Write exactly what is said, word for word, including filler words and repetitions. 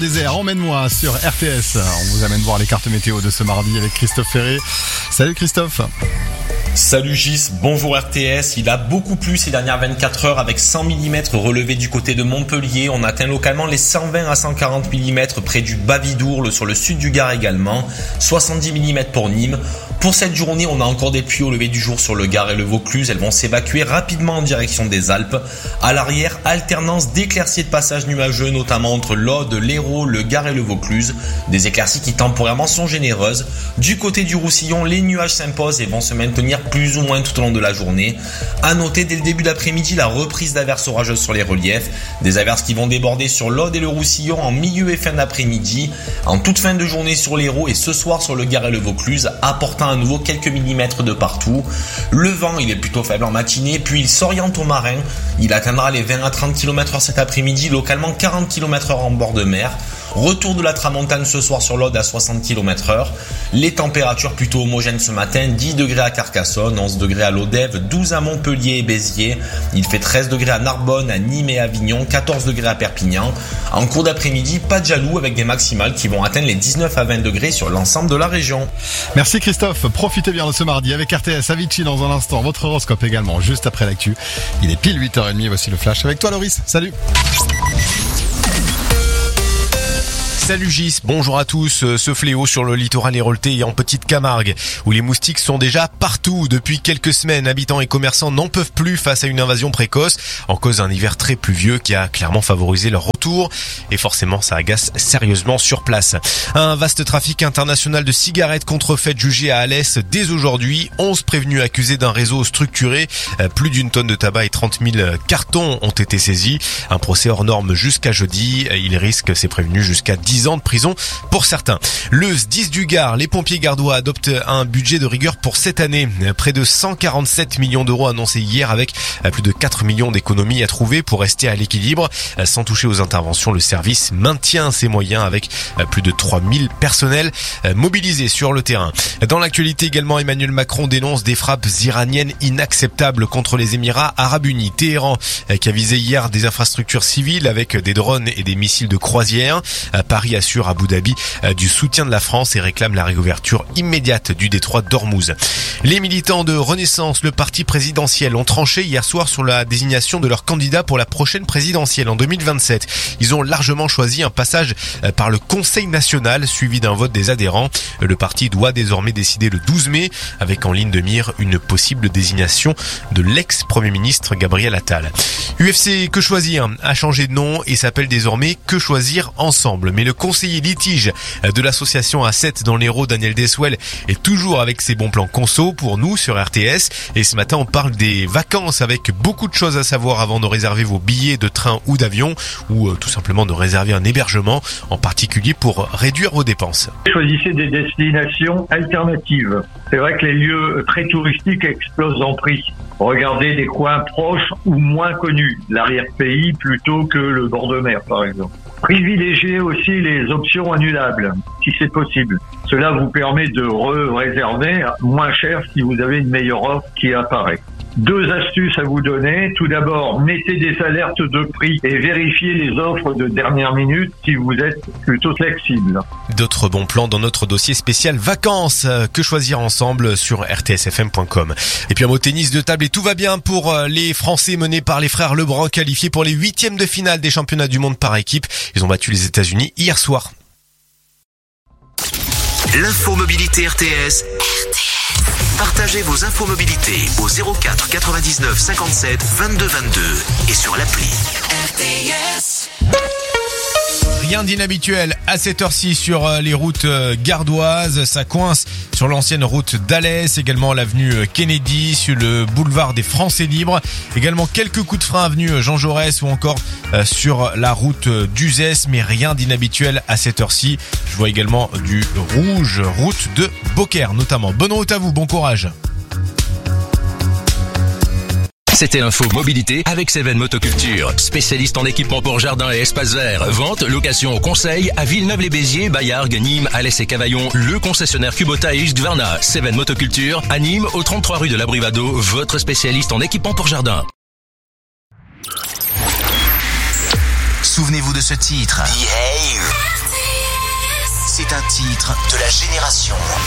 désert, emmène-moi sur R T S. On vous amène voir les cartes météo de ce mardi avec Christophe Ferré. Salut Christophe. Salut Gis, bonjour R T S. Il a beaucoup plu ces dernières vingt-quatre heures avec cent millimètres relevés du côté de Montpellier. On atteint localement les cent vingt à cent quarante millimètres près du Bas-Vidourle, sur le sud du Gard également. soixante-dix millimètres pour Nîmes. Pour cette journée, on a encore des pluies au lever du jour sur le Gard et le Vaucluse. Elles vont s'évacuer rapidement en direction des Alpes. À l'arrière, alternance d'éclaircies et de passages nuageux, notamment entre l'Aude, l'Hérault, le Gard et le Vaucluse. Des éclaircies qui temporairement sont généreuses. Du côté du Roussillon, les nuages s'imposent et vont se maintenir plus ou moins tout au long de la journée. À noter dès le début d'après-midi la reprise d'averses orageuses sur les reliefs. Des averses qui vont déborder sur l'Aude et le Roussillon en milieu et fin d'après-midi. En toute fin de journée sur l'Hérault et ce soir sur le Gard et le Vaucluse, apportant à nouveau quelques millimètres de partout. Le vent, il est plutôt faible en matinée, puis il s'oriente au marin. Il atteindra les vingt à trente kilomètres heure cet après-midi, localement quarante kilomètres heure en bord de mer. Retour de la tramontane ce soir sur l'Aude à soixante kilomètres heure. Les températures plutôt homogènes ce matin, dix degrés à Carcassonne, onze degrés à Lodève, douze à Montpellier et Béziers. Il fait treize degrés à Narbonne, à Nîmes et Avignon, quatorze degrés à Perpignan. En cours d'après-midi, pas de jaloux avec des maximales qui vont atteindre les dix-neuf à vingt degrés sur l'ensemble de la région. Merci Christophe, profitez bien de ce mardi avec R T S. Avicii dans un instant, votre horoscope également, juste après l'actu. Il est pile huit heures trente, voici le flash avec toi Loris, salut. Salut Gis, bonjour à tous. Ce fléau sur le littoral héroltais et en Petite Camargue, où les moustiques sont déjà partout. Depuis quelques semaines, habitants et commerçants n'en peuvent plus face à une invasion précoce, en cause d'un hiver très pluvieux qui a clairement favorisé leur retour. Et forcément, ça agace sérieusement sur place. Un vaste trafic international de cigarettes contrefaites jugé à Alès dès aujourd'hui. onze prévenus accusés d'un réseau structuré. Plus d'une tonne de tabac et trente mille cartons ont été saisis. Un procès hors norme jusqu'à jeudi. Il risque, ces prévenus, jusqu'à dix ans de prison pour certains. Le S D I S du Gard, les pompiers gardois adoptent un budget de rigueur pour cette année. Près de cent quarante-sept millions d'euros annoncés hier, avec plus de quatre millions d'économies à trouver pour rester à l'équilibre. Sans toucher aux interventions, le service maintient ses moyens avec plus de trois mille personnels mobilisés sur le terrain. Dans l'actualité également, Emmanuel Macron dénonce des frappes iraniennes inacceptables contre les Émirats Arabes Unis. Téhéran qui a visé hier des infrastructures civiles avec des drones et des missiles de croisière. Paris assure Abu Dhabi du soutien de la France et réclame la réouverture immédiate du détroit d'Ormuz. Les militants de Renaissance, le parti présidentiel, ont tranché hier soir sur la désignation de leur candidat pour la prochaine présidentielle en deux mille vingt-sept. Ils ont largement choisi un passage par le Conseil national suivi d'un vote des adhérents. Le parti doit désormais décider le douze mai, avec en ligne de mire une possible désignation de l'ex-premier ministre Gabriel Attal. U F C Que Choisir a changé de nom et s'appelle désormais Que Choisir Ensemble. Mais le conseiller litige de l'association A sept dans l'Hérault, Daniel Deswell, est toujours avec ses bons plans conso pour nous sur R T S. Et ce matin, on parle des vacances avec beaucoup de choses à savoir avant de réserver vos billets de train ou d'avion, ou euh, tout simplement de réserver un hébergement, en particulier pour réduire vos dépenses. Choisissez des destinations alternatives. C'est vrai que les lieux très touristiques explosent en prix. Regardez des coins proches ou moins connus, l'arrière-pays plutôt que le bord de mer par exemple. Privilégiez aussi les options annulables, si c'est possible. Cela vous permet de re-réserver moins cher si vous avez une meilleure offre qui apparaît. Deux astuces à vous donner. Tout d'abord, mettez des alertes de prix et vérifiez les offres de dernière minute si vous êtes plutôt flexible. D'autres bons plans dans notre dossier spécial vacances. Que choisir ensemble sur r t s f m point com. Et puis un mot tennis de table et tout va bien pour les Français menés par les frères Lebrun, qualifiés pour les huitièmes de finale des championnats du monde par équipe. Ils ont battu les États-Unis hier soir. L'info mobilité R T S. Partagez vos infos mobilité au zéro quatre quatre-vingt-dix-neuf cinquante-sept vingt-deux vingt-deux et sur l'appli R T S. Rien d'inhabituel à cette heure-ci sur les routes gardoises. Ça coince sur l'ancienne route d'Alès, également l'avenue Kennedy, sur le boulevard des Français libres. Également quelques coups de frein avenue Jean Jaurès ou encore sur la route d'Uzès, mais rien d'inhabituel à cette heure-ci. Je vois également du rouge, route de Beaucaire notamment. Bonne route à vous, bon courage. C'était l'info mobilité avec Seven Motoculture, spécialiste en équipement pour jardin et espace vert. Vente, location, conseil à Villeneuve-les-Béziers, Bayargues, Nîmes, Alès et Cavaillon. Le concessionnaire Kubota et Husqvarna. Seven Motoculture à Nîmes, au trente-trois rue de la Brivado, votre spécialiste en équipement pour jardin. Souvenez-vous de ce titre. Behave. C'est un titre de la génération.